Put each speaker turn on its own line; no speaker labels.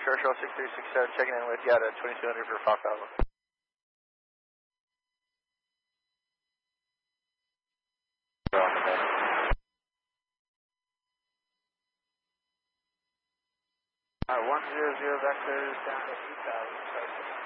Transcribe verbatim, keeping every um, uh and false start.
Oscar Charles six three six seven, checking in with you at twenty-two hundred for Fox Alpha. Alright, one zero zero vectors down to eight thousand.